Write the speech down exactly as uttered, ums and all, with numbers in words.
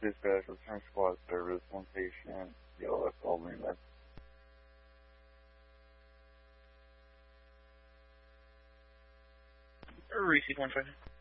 dispatch, return squad service, one patient, C L S Albany. Receive one second.